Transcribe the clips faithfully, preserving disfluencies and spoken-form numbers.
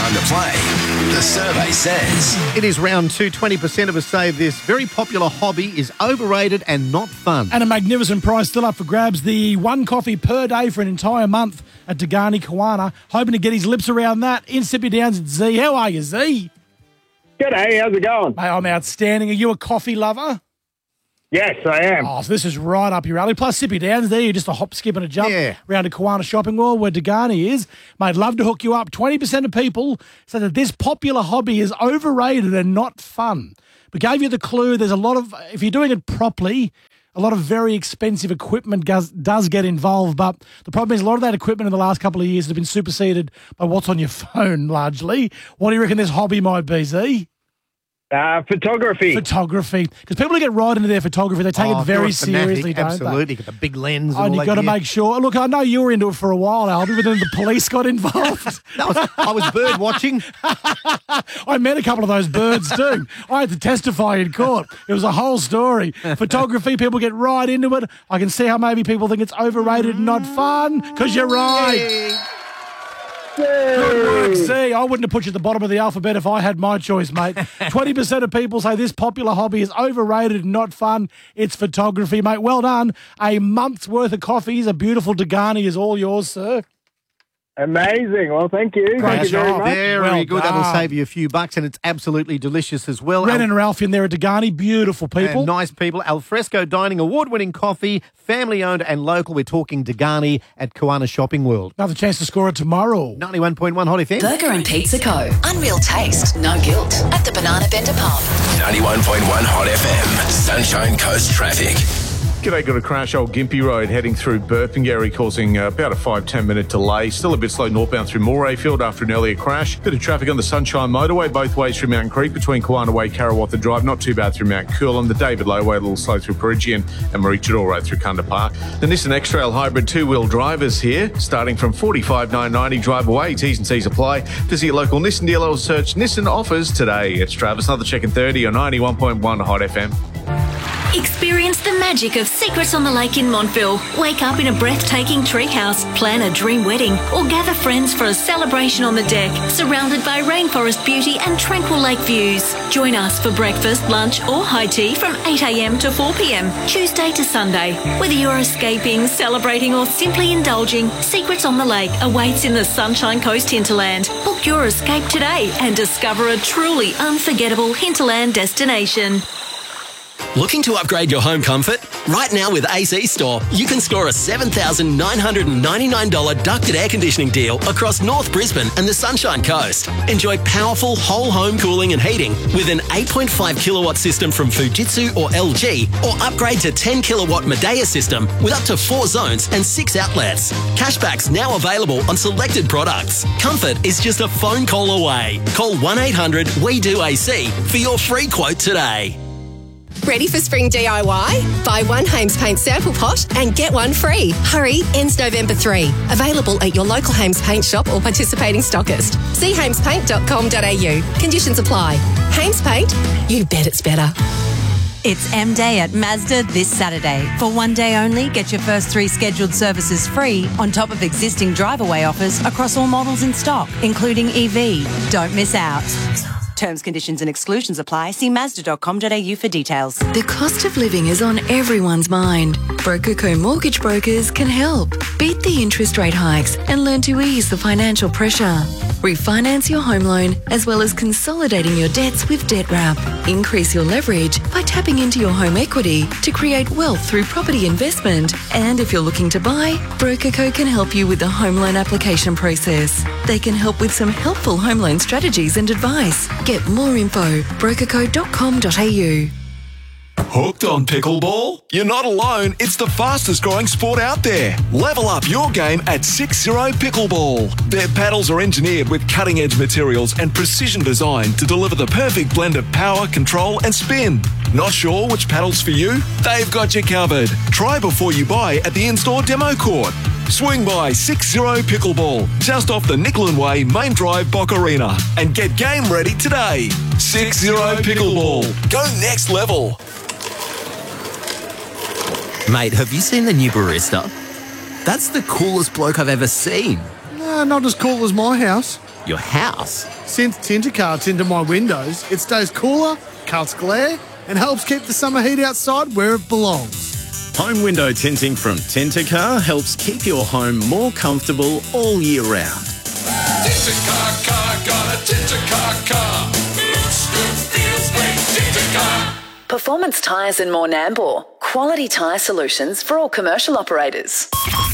time to play. The survey says... It is round two. twenty percent of us say this very popular hobby is overrated and not fun. And a magnificent prize still up for grabs. The one coffee per day for an entire month at Degani Kawana. Hoping to get his lips around that. In Sippy Downs, Z. How are you, Z? G'day, how's it going? Mate, I'm outstanding. Are you a coffee lover? Yes, I am. Oh, so this is right up your alley. Plus, Sippy Downs there, you're just a hop, skip and a jump Yeah. around to Kawana Shopping World where Degani is. Mate, love to hook you up. twenty percent of people say that this popular hobby is overrated and not fun. We gave you the clue. There's a lot of, if you're doing it properly, a lot of very expensive equipment does, does get involved. But the problem is a lot of that equipment in the last couple of years has been superseded by what's on your phone largely. What do you reckon this hobby might be, Z? Uh, photography. Photography. Because people who get right into their photography, they take Oh, it if very you're a fanatic, seriously, don't absolutely. they? Got the big lens and And all you've that got to gear. make sure. Look, I know you were into it for a while, Albie, but then the police got involved. That was, I was bird watching. I met a couple of those birds too. I had to testify in court. It was a whole story. Photography, people get right into it. I can see how maybe people think it's overrated and not fun, because you're right. Good work, Z. I wouldn't have put you at the bottom of the alphabet if I had my choice, mate. twenty percent of people say this popular hobby is overrated and not fun. It's photography, mate. Well done. A month's worth of coffees. A beautiful Degani is all yours, sir. Amazing. Well, thank you. Great thank you very job. much. Very Well good. done. That'll save you a few bucks, and it's absolutely delicious as well. Ren Al- and Ralph in there at Degani. Beautiful people. and nice people. Alfresco Dining, award-winning coffee, family-owned and local. We're talking Degani at Kawana Shopping World. Another chance to score it tomorrow. ninety-one point one Hot F M. Burger and Pizza Co. Unreal taste, no guilt. At the Banana Bender Pub. ninety-one point one Hot F M. Sunshine Coast traffic. G'day, got a crash Old Gympie Road heading through Burpengary, causing uh, about a five to ten minute delay. Still a bit slow northbound through Morayfield after an earlier crash. Bit of traffic on the Sunshine Motorway both ways through Mountain Creek between Kawana Way, Karawatha Drive. Not too bad through Mount Coolum. The David Low Way a little slow through Perigian and Maroochydore Road through Kunda Park. The Nissan X-Trail Hybrid two-wheel drivers here, starting from forty-five thousand nine hundred ninety drive away. T's and C's apply. Visit your local Nissan dealer or search Nissan offers today. It's Travis, another check in thirty on ninety-one point one Hot F M. Experience the magic of Secrets on the Lake in Montville. Wake up in a breathtaking treehouse, plan a dream wedding, or gather friends for a celebration on the deck, surrounded by rainforest beauty and tranquil lake views. Join us for breakfast, lunch, or high tea from eight a m to four p m, Tuesday to Sunday. Whether you're escaping, celebrating, or simply indulging, Secrets on the Lake awaits in the Sunshine Coast hinterland. Book your escape today and discover a truly unforgettable hinterland destination. Looking to upgrade your home comfort? Right now with A C Store, you can score a seven thousand nine hundred ninety-nine dollars ducted air conditioning deal across North Brisbane and the Sunshine Coast. Enjoy powerful whole home cooling and heating with an eight point five kilowatt system from Fujitsu or L G, or upgrade to ten kilowatt Midea system with up to four zones and six outlets. Cashbacks now available on selected products. Comfort is just a phone call away. Call one eight hundred W E D O A C for your free quote today. Ready for spring D I Y? Buy one Hames Paint sample pot and get one free. Hurry, ends November third. Available at your local Hames Paint shop or participating stockist. See hames paint dot com dot a u. Conditions apply. Hames Paint, you bet it's better. It's M Day at Mazda this Saturday. For one day only, get your first three scheduled services free on top of existing drive-away offers across all models in stock, including E V. Don't miss out. Terms, conditions and exclusions apply. See mazda dot com dot a u for details. The cost of living is on everyone's mind. BrokerCo Mortgage Brokers can help. Beat the interest rate hikes and learn to ease the financial pressure. Refinance your home loan as well as consolidating your debts with DebtWrap. Increase your leverage by tapping into your home equity to create wealth through property investment. And if you're looking to buy, BrokerCo can help you with the home loan application process. They can help with some helpful home loan strategies and advice. Get more info, broker co dot com dot a u. Hooked on pickleball? You're not alone. It's the fastest growing sport out there. Level up your game at six zero Pickleball. Their paddles are engineered with cutting edge materials and precision design to deliver the perfect blend of power, control and spin. Not sure which paddle's for you? They've got you covered. Try before you buy at the in-store demo court. Swing by six zero Pickleball, just off the Nicklin Way Main Drive Bock Arena, and get game ready today. six zero Pickleball. Go next level. Mate, have you seen the new barista? That's the coolest bloke I've ever seen. Uh, not as cool as my house. Your house? Since Tintercar tinted my windows, it stays cooler, cuts glare, and helps keep the summer heat outside where it belongs. Home window tinting from Tintercar helps keep your home more comfortable all year round. Tintercar car, got a Tintercar car. Looks good, feels great, Tintercar. Performance tyres in Mornambour. Quality tyre solutions for all commercial operators.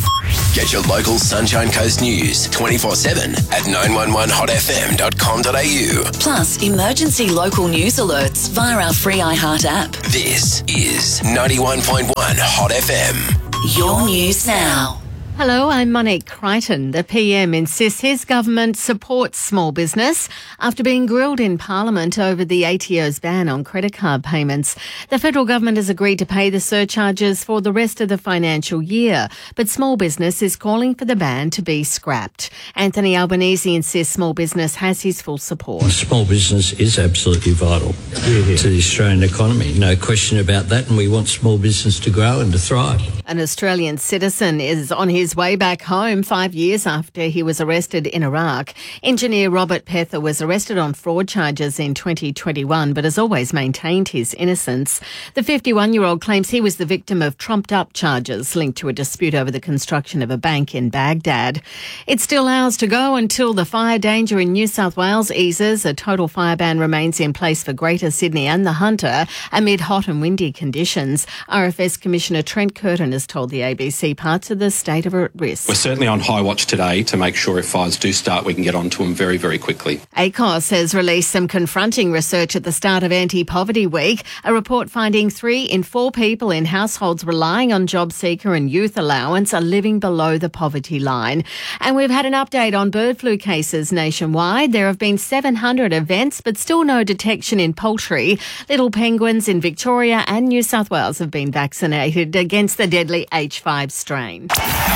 Get your local Sunshine Coast news twenty-four seven at nine one one hot f m dot com dot a u. Plus, emergency local news alerts via our free iHeart app. This is ninety-one point one Hot F M. Your news now. Hello, I'm Monique Crichton. The P M insists his government supports small business after being grilled in Parliament over the A T O's ban on credit card payments. The federal government has agreed to pay the surcharges for the rest of the financial year, but small business is calling for the ban to be scrapped. Anthony Albanese insists small business has his full support. Small business is absolutely vital yeah. to the Australian economy, no question about that, and we want small business to grow and to thrive. An Australian citizen is on his way back home five years after he was arrested in Iraq. Engineer Robert Pether was arrested on fraud charges in twenty twenty-one, but has always maintained his innocence. The fifty-one-year-old claims he was the victim of trumped-up charges linked to a dispute over the construction of a bank in Baghdad. It's still hours to go until the fire danger in New South Wales eases. A total fire ban remains in place for Greater Sydney and the Hunter amid hot and windy conditions. R F S Commissioner Trent Curtin has told the A B C parts of the state are at risk. We're certainly on high watch today to make sure if fires do start, we can get onto them very, very quickly. A C O S has released some confronting research at the start of Anti-Poverty Week, a report finding three in four people in households relying on job seeker and youth allowance are living below the poverty line. And we've had an update on bird flu cases nationwide. There have been seven hundred events, but still no detection in poultry. Little penguins in Victoria and New South Wales have been vaccinated against the deadly H five strain.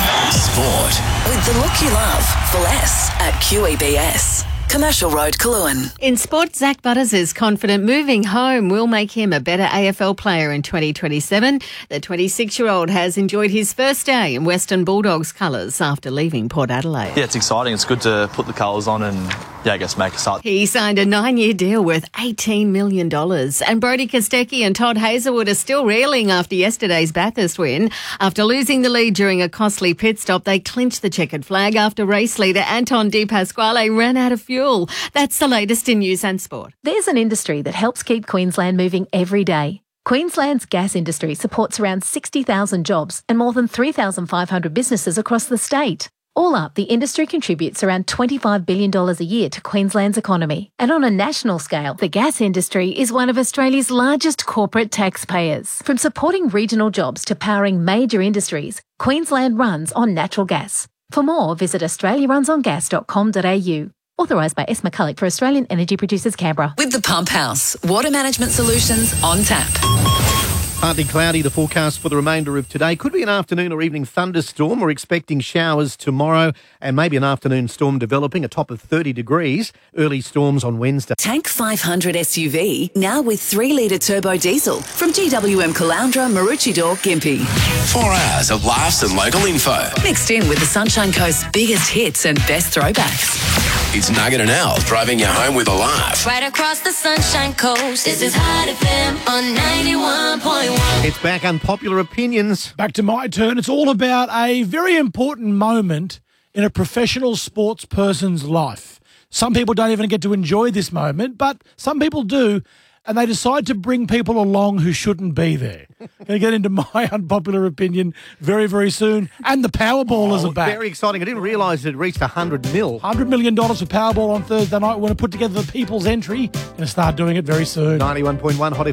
Sport. With the look you love for less at Q E B S. Commercial Road, Cologne. In sport, Zach Butters is confident moving home will make him a better A F L player in twenty twenty-seven. The twenty-six-year-old has enjoyed his first day in Western Bulldogs colours after leaving Port Adelaide. Yeah, it's exciting. It's good to put the colours on and, yeah, I guess make a start. He signed a nine-year deal worth eighteen million dollars. And Brodie Kostecki and Todd Hazelwood are still reeling after yesterday's Bathurst win. After losing the lead during a costly pit stop, they clinched the checkered flag after race leader Anton De Pasquale ran out of fuel. That's the latest in news and sport. There's an industry that helps keep Queensland moving every day. Queensland's gas industry supports around sixty thousand jobs and more than three thousand five hundred businesses across the state. All up, the industry contributes around twenty-five billion dollars a year to Queensland's economy. And on a national scale, the gas industry is one of Australia's largest corporate taxpayers. From supporting regional jobs to powering major industries, Queensland runs on natural gas. For more, visit australia runs on gas dot com dot a u. Authorised by S. McCulloch for Australian Energy Producers, Canberra. With the Pump House, water management solutions on tap. Partly cloudy, the forecast for the remainder of today. Could be an afternoon or evening thunderstorm. We're expecting showers tomorrow and maybe an afternoon storm developing, a top of thirty degrees. Early storms on Wednesday. Tank five hundred S U V, now with three litre turbo diesel from G W M Caloundra, Maroochydore, Gympie. Four hours of laughs and local info. Mixed in with the Sunshine Coast's biggest hits and best throwbacks. It's Nugget and Al driving you home with a laugh. Right across the Sunshine Coast, this is Hot F M on ninety-one point one. It's back, unpopular opinions. Back to my turn. It's all about a very important moment in a professional sports person's life. Some people don't even get to enjoy this moment, but some people do, and they decide to bring people along who shouldn't be there. Going to get into my unpopular opinion very, very soon. And the Powerballers oh, are back. Very exciting. I didn't realise it reached one hundred mil. one hundred million dollars for Powerball on Thursday night. We're going to put together the people's entry. Going to start doing it very soon. ninety-one point one Hot